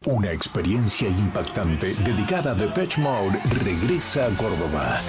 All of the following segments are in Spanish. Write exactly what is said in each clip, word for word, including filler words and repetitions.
Una experiencia impactante dedicada a Depeche Mode regresa a Córdoba.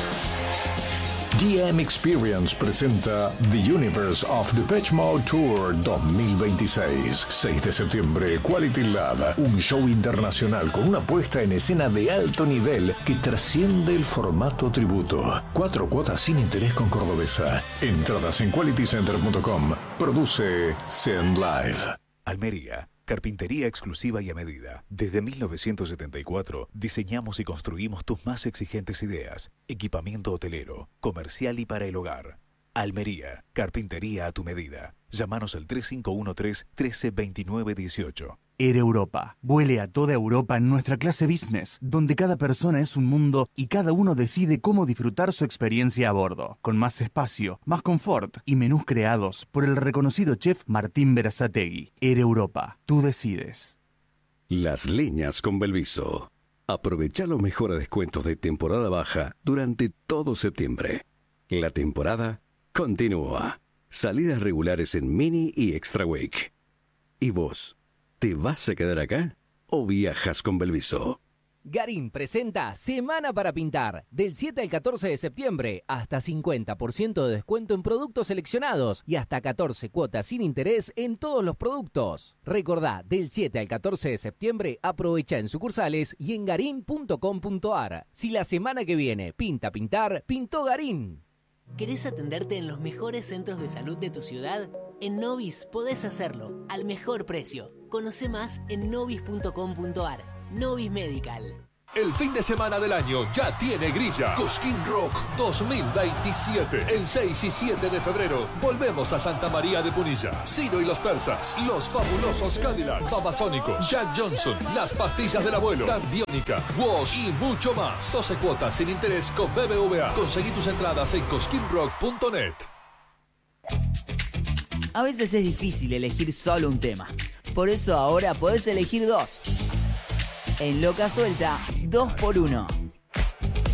D M Experience presenta The Universe of Depeche Mode Tour dos mil veintiséis. seis de septiembre, Quality Lab. Un show internacional con una puesta en escena de alto nivel que trasciende el formato tributo. Cuatro cuotas sin interés con Cordobesa. Entradas en quality center punto com. Produce Send Live. Almería. Carpintería exclusiva y a medida. Desde mil novecientos setenta y cuatro diseñamos y construimos tus más exigentes ideas. Equipamiento hotelero, comercial y para el hogar. Almería. Carpintería a tu medida. Llámanos al tres cinco uno tres, uno tres dos nueve uno ocho. Air Europa. Vuele a toda Europa en nuestra clase business, donde cada persona es un mundo y cada uno decide cómo disfrutar su experiencia a bordo, con más espacio, más confort y menús creados por el reconocido chef Martín Berazategui. Air Europa. Tú decides. Las Leñas con Belviso. Aprovecha los mejores descuentos de temporada baja durante todo septiembre. La temporada continúa. Salidas regulares en Mini y Extra Week. ¿Y vos? ¿Te vas a quedar acá o viajas con Belviso? Garín presenta Semana para Pintar. Del siete al catorce de septiembre, hasta cincuenta por ciento de descuento en productos seleccionados y hasta catorce cuotas sin interés en todos los productos. Recordá, del siete al catorce de septiembre, aprovecha en sucursales y en garín punto com punto ar. Si la semana que viene pinta pintar, pintó Garín. ¿Querés atenderte en los mejores centros de salud de tu ciudad? En Novis podés hacerlo, al mejor precio. Conoce más en novis punto com punto ar. Novis Medical. El fin de semana del año ya tiene grilla. Cosquín Rock dos mil veintisiete. El seis y siete de febrero volvemos a Santa María de Punilla. Ciro y los Persas, Los Fabulosos Cadillacs, Babasónicos, Jack Johnson, Las Pastillas del Abuelo, Tambiónica, Wash y mucho más. doce cuotas sin interés con B B V A. Conseguí tus entradas en cosquín rock punto net. A veces es difícil elegir solo un tema. Por eso ahora podés elegir dos. En Loca Suelta, dos por uno.